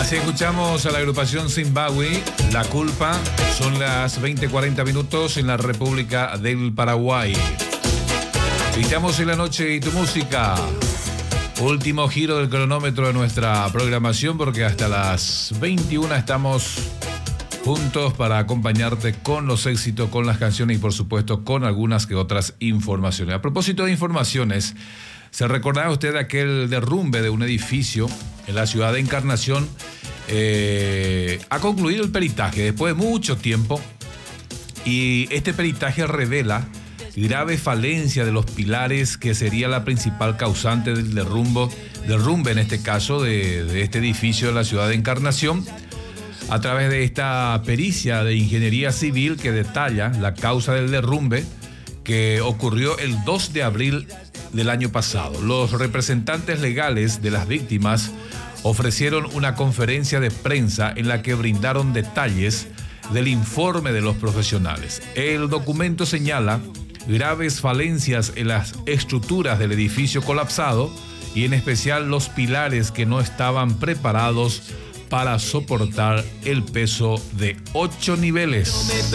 Así escuchamos a la agrupación Zimbabue, La Culpa. Son las 20:40 minutos en la República del Paraguay. Estamos en la noche y tu música. Último giro del cronómetro de nuestra programación, porque hasta las 21 estamos juntos para acompañarte con los éxitos, con las canciones y por supuesto con algunas que otras informaciones. A propósito de informaciones, ¿se recordará usted aquel derrumbe de un edificio en la ciudad de Encarnación? Ha concluido el peritaje después de mucho tiempo y este peritaje revela grave falencia de los pilares, que sería la principal causante del derrumbe en este caso de este edificio de la ciudad de Encarnación, a través de esta pericia de ingeniería civil que detalla la causa del derrumbe que ocurrió el 2 de abril del año pasado. Los representantes legales de las víctimas ofrecieron una conferencia de prensa en la que brindaron detalles del informe de los profesionales. El documento señala graves falencias en las estructuras del edificio colapsado y en especial los pilares que no estaban preparados para soportar el peso de 8 niveles.